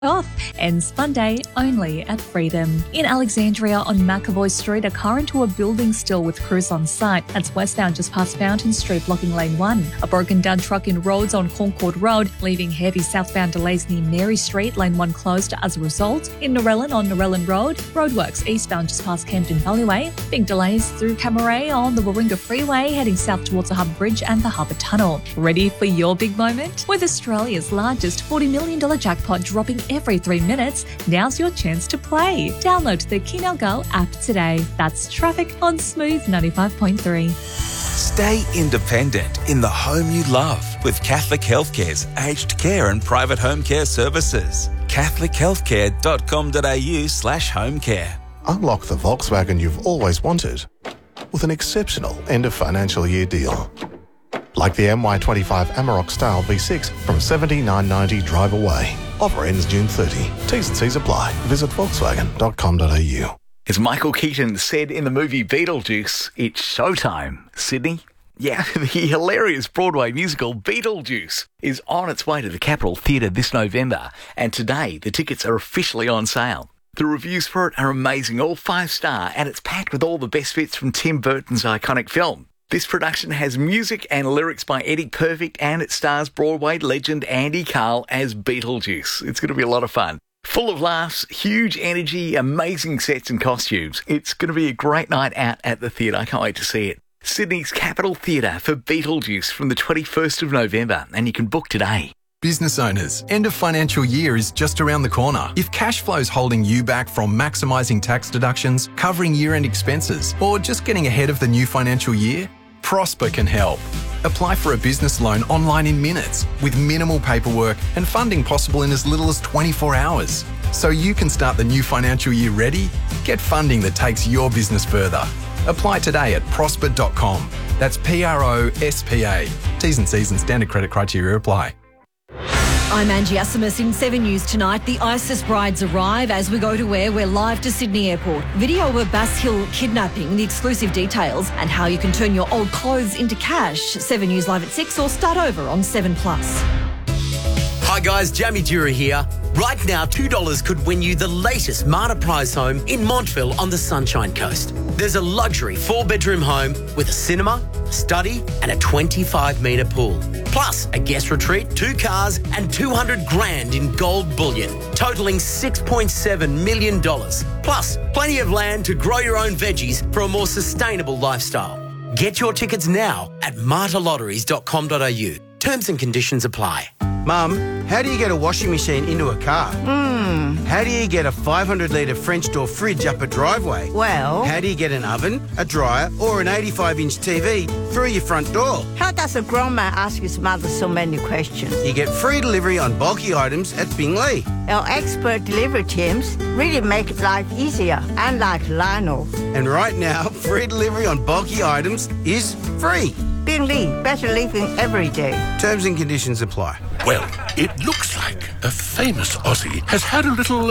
off. Ends Monday only at Freedom. In Alexandria on McAvoy Street, a car into a building still with crews on site. That's westbound just past Fountain Street, blocking lane 1. A broken down truck in Rhodes on Concord Road, leaving heavy southbound delays near Mary Street, lane 1 closed as a result. In Narellan on Narellan Road, roadworks eastbound just past Campton Valleyway. Big delays through Camaray on the Warringah Freeway, heading south towards the Harbour Bridge and the Harbour Tunnel. Ready for your big moment? With Australia's largest $40 million jackpot dropping every 3 minutes, now's your chance to play. Download the Keno Go app today. That's traffic on Smooth 95.3. Stay independent in the home you love with Catholic Healthcare's aged care and private home care services. catholichealthcare.com.au/home care. Unlock the Volkswagen you've always wanted with an exceptional end of financial year deal. Like the MY25 Amarok Style V6 from $79.90 drive away. Offer ends June 30. T's and C's apply. Visit volkswagen.com.au. As Michael Keaton said in the movie Beetlejuice, it's showtime. Sydney? Yeah, the hilarious Broadway musical Beetlejuice is on its way to the Capitol Theatre this November, and today the tickets are officially on sale. The reviews for it are amazing, all 5-star, and it's packed with all the best bits from Tim Burton's iconic film. This production has music and lyrics by Eddie Perfect, and it stars Broadway legend Andy Karl as Beetlejuice. It's going to be a lot of fun. Full of laughs, huge energy, amazing sets and costumes. It's going to be a great night out at the theatre. I can't wait to see it. Sydney's Capitol Theatre for Beetlejuice from the 21st of November, and you can book today. Business owners, end of financial year is just around the corner. If cash flow's holding you back from maximising tax deductions, covering year-end expenses, or just getting ahead of the new financial year, Prosper can help. Apply for a business loan online in minutes with minimal paperwork and funding possible in as little as 24 hours. So you can start the new financial year ready. Get funding that takes your business further. Apply today at prosper.com. That's PROSPA. T's and C's and standard credit criteria apply. I'm Angie Asimus in 7 News tonight. The ISIS brides arrive as we go to air. We're live to Sydney Airport. Video of a Bass Hill kidnapping, the exclusive details, and how you can turn your old clothes into cash. 7 News live at 6 or start over on 7plus. Hi guys, Jamie Dura here. Right now, $2 could win you the latest Marta Prize home in Montville on the Sunshine Coast. There's a luxury 4-bedroom home with a cinema, study and a 25-metre pool. Plus a guest retreat, 2 cars and 200 grand in gold bullion, totalling $6.7 million. Plus plenty of land to grow your own veggies for a more sustainable lifestyle. Get your tickets now at martalotteries.com.au. Terms and conditions apply. Mum, how do you get a washing machine into a car? How do you get a 500-litre French door fridge up a driveway? Well... How do you get an oven, a dryer or an 85-inch TV through your front door? How does a grown man ask his mother so many questions? You get free delivery on bulky items at Bingley. Our expert delivery teams really make life easier, unlike Lionel. And right now, free delivery on bulky items is free. Bingley, better living every day. Terms and conditions apply. Well, it looks like a famous Aussie has had a little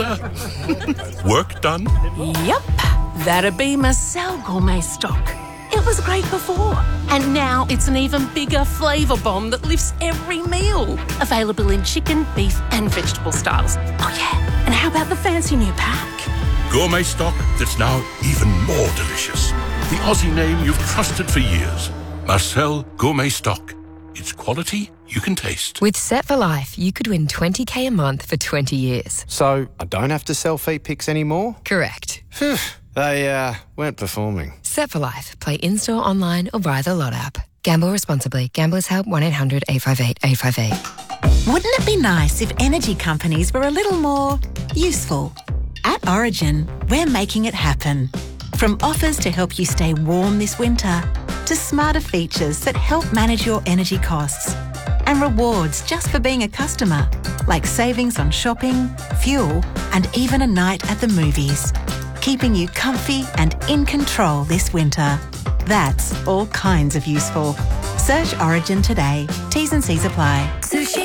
work done. Yep, that'd be Marcel Gourmet Stock. It was great before, and now it's an even bigger flavour bomb that lifts every meal. Available in chicken, beef and vegetable styles. Oh yeah, and how about the fancy new pack? Gourmet Stock that's now even more delicious. The Aussie name you've trusted for years. Marcel Gourmet Stock. It's quality you can taste. With Set for Life, you could win $20,000 a month for 20 years. So I don't have to sell feet pics anymore? Correct. Phew, they weren't performing. Set for Life. Play in-store, online or via the Lot app. Gamble responsibly. Gamblers Help 1-800-858-858. Wouldn't it be nice if energy companies were a little more useful? At Origin, we're making it happen. From offers to help you stay warm this winter, to smarter features that help manage your energy costs, and rewards just for being a customer, like savings on shopping, fuel, and even a night at the movies, keeping you comfy and in control this winter. That's all kinds of useful. Search Origin today. T's and C's apply. Sushi.